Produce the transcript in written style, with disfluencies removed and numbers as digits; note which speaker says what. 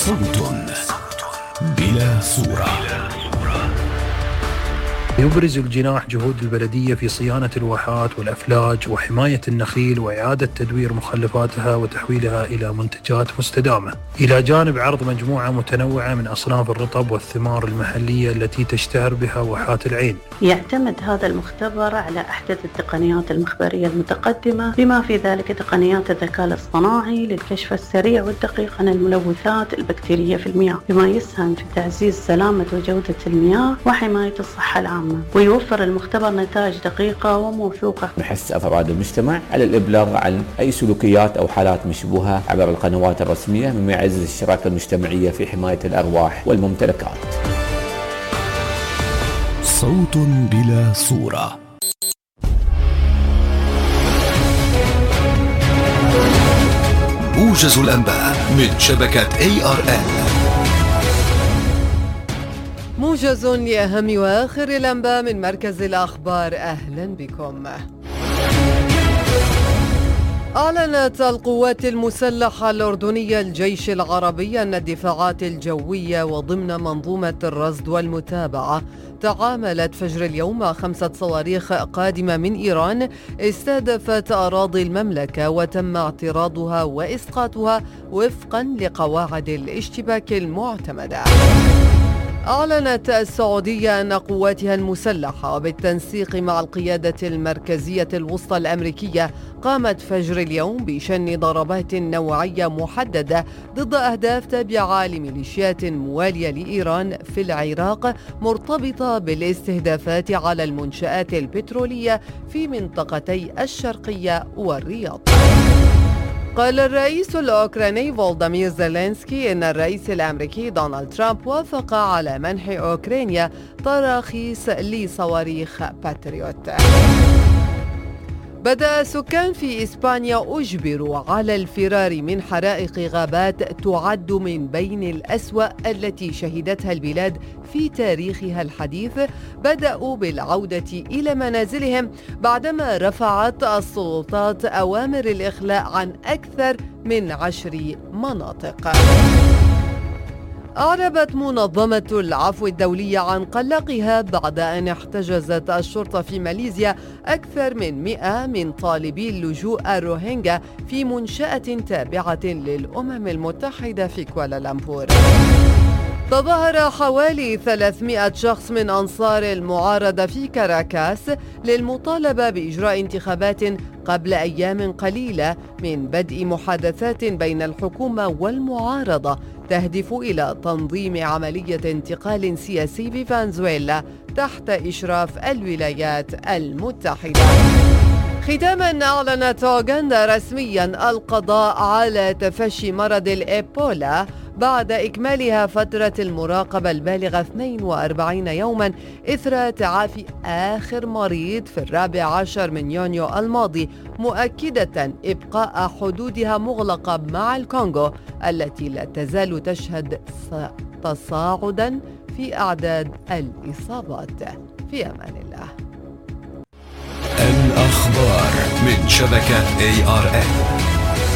Speaker 1: صوت بلا صورة.
Speaker 2: يبرز الجناح جهود البلدية في صيانة الواحات والأفلاج وحماية النخيل وإعادة تدوير مخلفاتها وتحويلها إلى منتجات مستدامة، إلى جانب عرض مجموعة متنوعة من أصناف الرطب والثمار المحلية التي تشتهر بها واحات العين.
Speaker 3: يعتمد هذا المختبر على أحدث التقنيات المخبرية المتقدمة، بما في ذلك تقنيات الذكاء الاصطناعي للكشف السريع والدقيق عن الملوثات البكتيرية في المياه، بما يسهم في تعزيز سلامة وجودة المياه وحماية الصحة العامة. ويوفر المختبر نتائج دقيقة وموثوقة.
Speaker 4: نحث أفراد المجتمع على الإبلاغ عن أي سلوكيات أو حالات مشبوهة عبر القنوات الرسمية، مما يعزز الشراكة المجتمعية في حماية الأرواح والممتلكات.
Speaker 1: صوت بلا صورة. موجز الأنباء من شبكة ARN.
Speaker 5: موجز لأهم وآخر الأنباء من مركز الأخبار. أهلا بكم. أعلنت القوات المسلحة الأردنية الجيش العربي أن الدفاعات الجوية وضمن منظومة الرصد والمتابعة تعاملت فجر اليوم مع 5 صواريخ قادمة من إيران استهدفت أراضي المملكة، وتم اعتراضها وإسقاطها وفقا لقواعد الاشتباك المعتمدة. أعلنت السعودية أن قواتها المسلحة وبالتنسيق مع القيادة المركزية الوسطى الأمريكية قامت فجر اليوم بشن ضربات نوعية محددة ضد أهداف تابعة لميليشيات موالية لإيران في العراق، مرتبطة بالاستهدافات على المنشآت البترولية في منطقتي الشرقية والرياض. قال الرئيس الأوكراني فولوديمير زيلينسكي إن الرئيس الأمريكي دونالد ترامب وافق على منح أوكرانيا تراخيص لصواريخ باتريوت. بدأ سكان في إسبانيا أجبروا على الفرار من حرائق غابات تعد من بين الأسوأ التي شهدتها البلاد في تاريخها الحديث، بدأوا بالعودة إلى منازلهم بعدما رفعت السلطات أوامر الإخلاء عن أكثر من 10 مناطق. أعربت منظمة العفو الدولية عن قلقها بعد أن احتجزت الشرطة في ماليزيا أكثر من 100 من طالبي اللجوء الروهينجا في منشأة تابعة للأمم المتحدة في كوالالمبور. تظاهر حوالي 300 شخص من أنصار المعارضة في كاراكاس للمطالبة بإجراء انتخابات قبل أيام قليلة من بدء محادثات بين الحكومة والمعارضة تهدف إلى تنظيم عملية انتقال سياسي بفنزويلا تحت إشراف الولايات المتحدة. ختاما، أعلنت أوغندا رسميا القضاء على تفشي مرض الإيبولا بعد إكمالها فترة المراقبة البالغة 42 يوما إثر تعافي آخر مريض في 14 من يونيو الماضي، مؤكدة إبقاء حدودها مغلقة مع الكونغو التي لا تزال تشهد تصاعدا في أعداد الإصابات. في أمان الله.
Speaker 1: الأخبار من شبكة ARN.